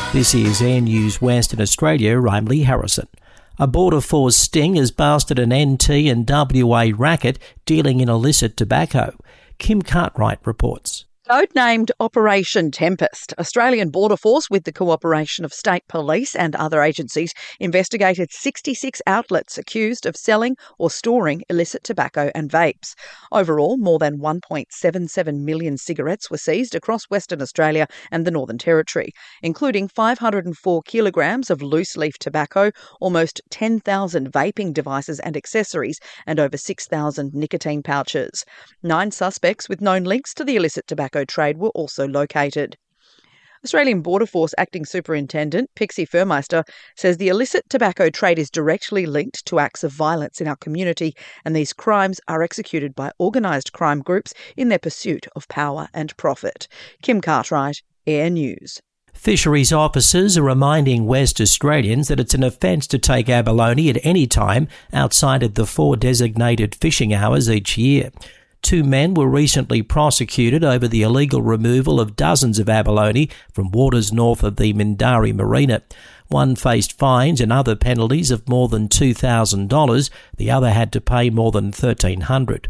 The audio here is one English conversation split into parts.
This is Air News Western Australia. I'm Lee Harrison. A Border Force sting has busted an NT and WA racket dealing in illicit tobacco. Kim Cartwright reports. Codenamed Operation Tempest, Australian Border Force, with the cooperation of state police and other agencies, investigated 66 outlets accused of selling or storing illicit tobacco and vapes. Overall, more than 1.77 million cigarettes were seized across Western Australia and the Northern Territory, including 504 kilograms of loose-leaf tobacco, almost 10,000 vaping devices and accessories, and over 6,000 nicotine pouches. 9 suspects with known links to the illicit tobacco trade were also located. Australian Border Force Acting Superintendent Pixie Furmeister says the illicit tobacco trade is directly linked to acts of violence in our community, and these crimes are executed by organised crime groups in their pursuit of power and profit. Kim Cartwright, Air News. Fisheries officers are reminding West Australians that it's an offence to take abalone at any time outside of the 4 designated fishing hours each year. 2 men were recently prosecuted over the illegal removal of dozens of abalone from waters north of the Mindarie Marina. One faced fines and other penalties of more than $2,000. The other had to pay more than $1,300.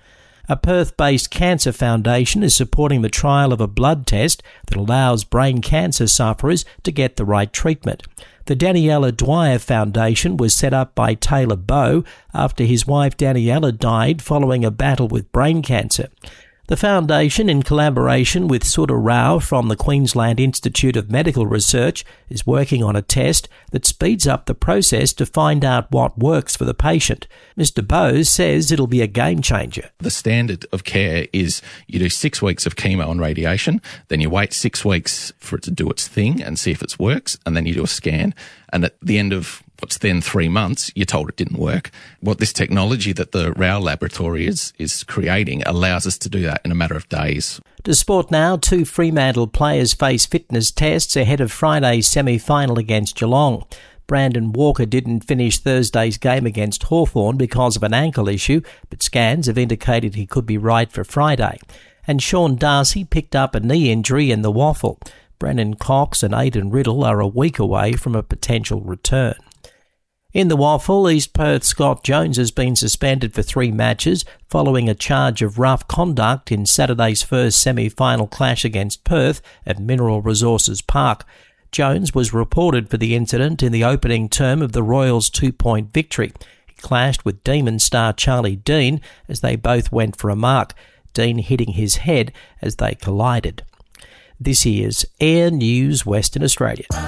A Perth-based cancer foundation is supporting the trial of a blood test that allows brain cancer sufferers to get the right treatment. The Daniela Dwyer Foundation was set up by Taylor Bowe after his wife Daniela died following a battle with brain cancer. The foundation, in collaboration with Sudha Rao from the Queensland Institute of Medical Research, is working on a test that speeds up the process to find out what works for the patient. Mr. Bowe says it'll be a game changer. The standard of care is you do 6 weeks of chemo and radiation, then you wait 6 weeks for it to do its thing and see if it works, and then you do a scan, and at the end of what's then 3 months, you're told it didn't work. What this technology that the Rao Laboratory is creating allows us to do that in a matter of days. To sport now, 2 Fremantle players face fitness tests ahead of Friday's semi-final against Geelong. Brandon Walker didn't finish Thursday's game against Hawthorn because of an ankle issue, but scans have indicated he could be right for Friday. And Sean Darcy picked up a knee injury in the WAFL. Brennan Cox and Aidan Riddle are a week away from a potential return. In the WAFL, East Perth's Scott Jones has been suspended for 3 matches following a charge of rough conduct in Saturday's first semi-final clash against Perth at Mineral Resources Park. Jones was reported for the incident in the opening term of the Royals' 2-point victory. He clashed with Demon star Charlie Dean as they both went for a mark, Dean hitting his head as they collided. This is Air News Western Australia.